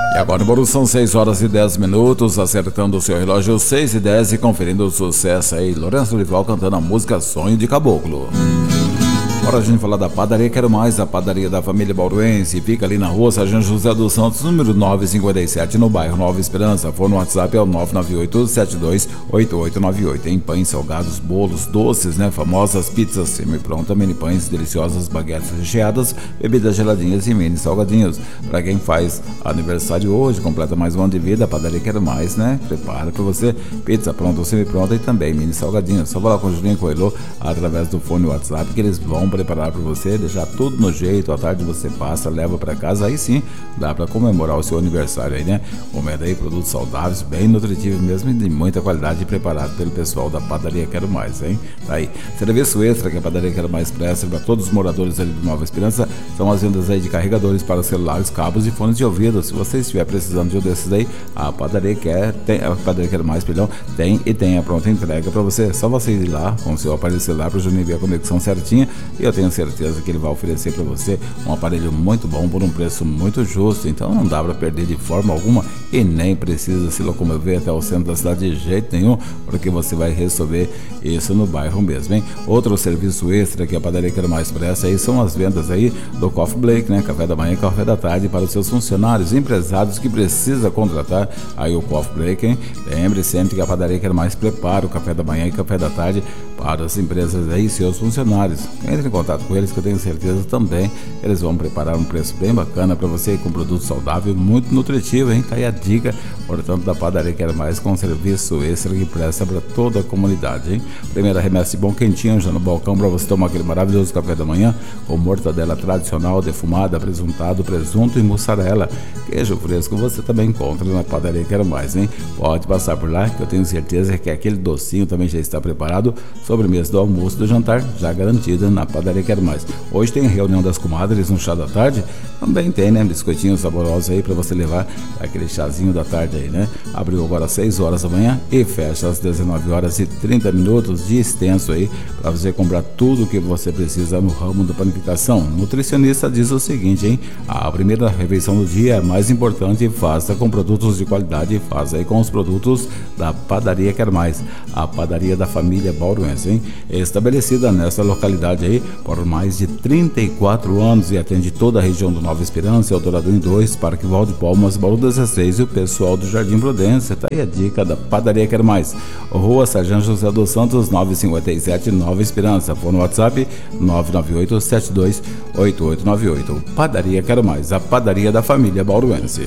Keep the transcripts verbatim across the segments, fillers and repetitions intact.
E agora, Bauru, são seis horas e dez minutos, acertando o seu relógio seis e dez e conferindo o sucesso aí. Lourenço Lival cantando a música Sonho de Caboclo. Agora a gente falar da Padaria Quero Mais, a padaria da família bauruense. Fica ali na rua Sargento José dos Santos, número novecentos e cinquenta e sete, no bairro Nova Esperança. For no WhatsApp é o nove nove oito sete dois oito oito nove oito. Tem pães, salgados, bolos, doces, né? Famosas pizzas semi-pronta, mini pães deliciosas, baguetes recheadas, bebidas geladinhas e mini salgadinhos. Para quem faz aniversário hoje, completa mais um ano de vida, a Padaria Quero Mais, né? Prepara para você pizza pronta ou semi-pronta e também mini salgadinhos. Só falar com o Julinho Coelho através do fone WhatsApp que eles vão preparar para você, deixar tudo no jeito. À tarde você passa, leva para casa, aí sim dá para comemorar o seu aniversário aí, né? Comendo aí produtos saudáveis, bem nutritivos mesmo e de muita qualidade, preparado pelo pessoal da Padaria Quero Mais, hein? Tá aí. Serviço extra que a Padaria Quero Mais presta para todos os moradores ali de Nova Esperança são as vendas aí de carregadores para celulares, cabos e fones de ouvido. Se você estiver precisando de um desses aí, a Padaria Quer, tem, a Padaria Quero Mais, perdão, tem e tem a pronta entrega para você. É só você ir lá com o seu aparelho celular para o Juninho ver a conexão certinha e eu tenho certeza que ele vai oferecer para você um aparelho muito bom por um preço muito justo. Então não dá para perder de forma alguma e nem precisa se locomover até o centro da cidade de jeito nenhum, porque você vai resolver isso no bairro mesmo, hein? Outro serviço extra que a Padaria Quero Mais presta aí são as vendas aí do Coffee Break, né? Café da manhã e café da tarde para os seus funcionários, empresários que precisa contratar aí o Coffee Break, hein? Lembre sempre que a Padaria Quero Mais prepara o café da manhã e café da tarde para as empresas aí e seus funcionários. Entre em contato com eles que eu tenho certeza também eles vão preparar um preço bem bacana para você com produto saudável, muito nutritivo, hein? Tá aí a dica, portanto, da Padaria Quero Mais com serviço extra que presta para toda a comunidade, hein? Primeira remessa bom quentinho já no balcão para você tomar aquele maravilhoso café da manhã com mortadela tradicional, defumada, presuntado, presunto e mussarela. Queijo fresco você também encontra na Padaria Quero Mais, hein? Pode passar por lá que eu tenho certeza que aquele docinho também já está preparado, sobremesa do almoço do jantar já garantida na Padaria Quero Mais. Hoje tem a reunião das comadres no chá da tarde, também tem, né? Biscoitinhos saborosos aí para você levar aquele chazinho da tarde aí, né? Abriu agora às seis horas da manhã e fecha às dezenove horas e trinta minutos de extenso aí para você comprar tudo que você precisa no ramo da panificação. Nutricionista diz o seguinte, hein? A primeira refeição do dia é mais importante e faça com produtos de qualidade e faça aí com os produtos da Padaria Quero Mais, a padaria da família bauruense, hein? Estabelecida nessa localidade aí por mais de trinta e quatro anos e atende toda a região do Nova Esperança, Eldorado em dois, Parque Valde Palmas, Bauru dezesseis e o pessoal do Jardim Prudência. Tá aí a dica da Padaria Quero Mais. Rua Sargento José dos Santos, novecentos e cinquenta e sete, Nova Esperança. For no WhatsApp nove nove oito sete dois oito oito nove oito. Padaria Quero Mais, a padaria da família bauruense.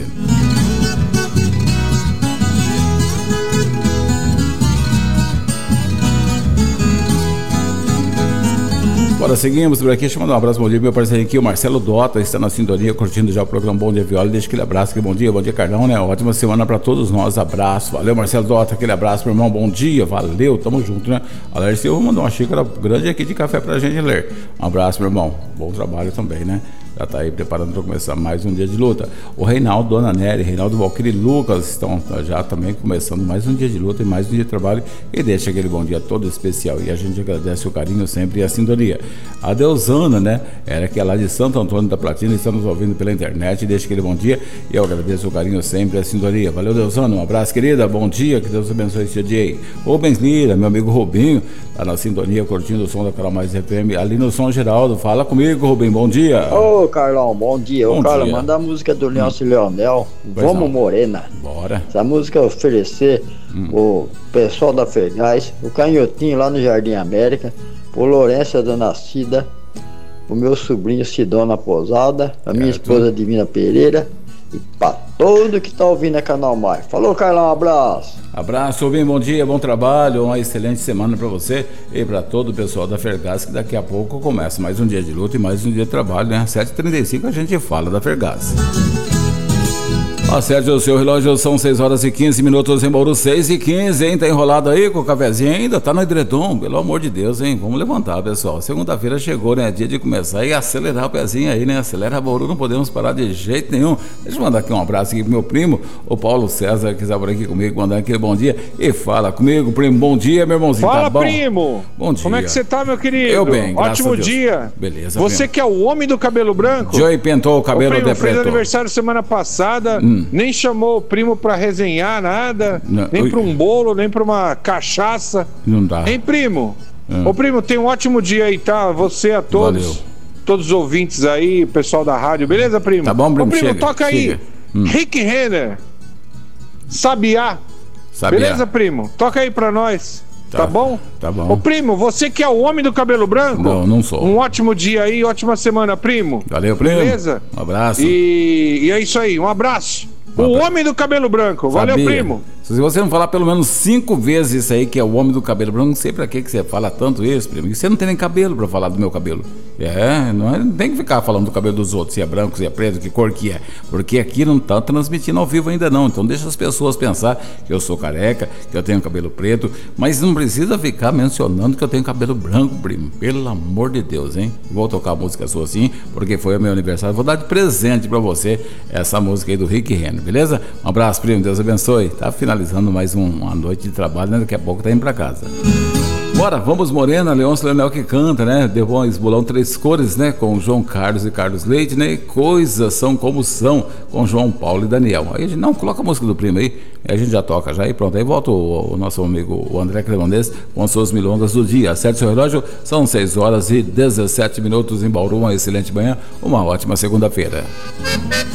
Agora seguimos por aqui, deixa eu mandar um abraço, bom dia, meu parceiro aqui, o Marcelo Dota, está na sintonia, curtindo já o programa Bom Dia Viola, deixa aquele abraço, que bom dia, bom dia Carlão, né, ótima semana para todos nós, abraço, valeu Marcelo Dota, aquele abraço, meu irmão, bom dia, valeu, tamo junto, né, Alércio, eu vou mandar uma xícara grande aqui de café pra gente ler, um abraço, meu irmão, bom trabalho também, né. Já está aí preparando para começar mais um dia de luta. O Reinaldo, Dona Nery, Reinaldo Valquírio e Lucas estão já também começando mais um dia de luta e mais um dia de trabalho e deixa aquele bom dia todo especial. E a gente agradece o carinho sempre e a sintonia. A Deusana, né? Era que é lá de Santo Antônio da Platina, estamos ouvindo pela internet e deixa aquele bom dia e eu agradeço o carinho sempre e a sintonia. Valeu, Deusana, um abraço, querida, bom dia, que Deus abençoe esse dia aí. Rubens Lira, meu amigo Rubinho, tá na sintonia, curtindo o som da Canal Mais F M, ali no Som Geraldo. Fala comigo, Rubinho, bom dia. Ô, Carlão, bom dia. Bom Ô, Carlão, dia. manda a música do Leôncio hum. Leonel, Pois Vamos não. Morena. Bora. Essa música é oferecer Hum. o pessoal da Fergás, o Canhotinho lá no Jardim América, o Lourenço da Nascida, o meu sobrinho Sidão na Pousada, a minha Certo. esposa Divina Pereira e pra todo que tá ouvindo a Canal Mais. Falou, Carlão, um abraço. Abraço, bem, bom dia, bom trabalho, uma excelente semana para você e para todo o pessoal da Fergás, que daqui a pouco começa mais um dia de luta e mais um dia de trabalho, né? sete e trinta e cinco a gente fala da Fergás. Acerte o seu relógio, são seis horas e quinze minutos em Bauru, seis e quinze, hein? Tá enrolado aí com o cafezinho ainda? Tá no edredom, pelo amor de Deus, hein? Vamos levantar, pessoal. Segunda-feira chegou, né? Dia de começar e acelerar o pezinho aí, né? Acelera, Bauru, não podemos parar de jeito nenhum. Deixa eu mandar aqui um abraço aqui pro meu primo, o Paulo César, que está por aqui comigo, mandar aquele bom dia. E fala comigo, primo, bom dia, meu irmãozinho. Fala, tá bom? primo! Bom dia. Como é que você tá, meu querido? Eu bem, graças Ótimo a Deus. dia. Beleza, Você primo. que é o homem do cabelo branco? Joey pintou o cabelo Ô, primo, de fez preto. aniversário semana passada. Hum. Hum. Nem chamou o primo pra resenhar nada, Não, nem eu... pra um bolo, nem pra uma cachaça. Não dá. Hein, primo? Hum. Ô, primo, tem um ótimo dia aí, tá? Você, a todos. Valeu. Todos os ouvintes aí, o pessoal da rádio. Beleza, primo? Tá bom, primo? Ô, primo, chega, toca chega. aí. Hum. Rick Renner. Sabiá. Sabiá. Beleza, primo? Toca aí pra nós. Tá, Tá. bom? Tá bom. Ô, primo, você que é o homem do cabelo branco? Não, não sou. Um ótimo dia aí, ótima semana, primo. Valeu, primo. Beleza? Um abraço. E, e é isso aí, um abraço. Um o abraço. homem do cabelo branco. Valeu, Sabia. primo. Se você não falar pelo menos cinco vezes isso aí, que é o homem do cabelo branco, não sei pra que que você fala tanto isso, primo. E você não tem nem cabelo pra falar do meu cabelo. É, não, é, não tem que ficar falando do cabelo dos outros, se é branco, se é preto, que cor que é. Porque aqui não tá transmitindo ao vivo ainda não. Então deixa as pessoas pensar que eu sou careca, que eu tenho cabelo preto, mas não precisa ficar mencionando que eu tenho cabelo branco, primo. Pelo amor de Deus, hein? Vou tocar a música sua assim, porque foi o meu aniversário. Vou dar de presente pra você essa música aí do Rick Renner, beleza? Um abraço, primo. Deus abençoe. Tá finalizando mais um, uma noite de trabalho, né? Daqui a pouco tá indo pra casa. Bora, vamos Morena, Leôncio Leonel que canta, né? Deu um esbolão três cores, né? Com João Carlos e Carlos Leite, né? E Coisas São Como São, com João Paulo e Daniel. Aí a gente, não, coloca a música do primo aí, aí a gente já toca já e pronto. Aí volta o, o nosso amigo o André Cremonês com suas milongas do dia. Acerte seu relógio, são seis horas e dezessete minutos em Bauru. Uma excelente manhã, uma ótima segunda-feira.